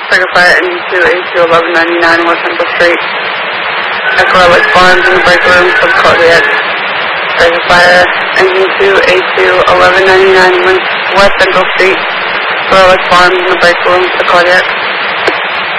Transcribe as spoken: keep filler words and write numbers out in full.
Striker Fire, Engine two, A two, eleven ninety-nine, West Central Street. Echo Alex Barnes in the break room, sub cardiac. Striker Fire, Engine two, A two, eleven ninety-nine, West Central Street. Echo Alex Barnes in the break room, sub cardiac.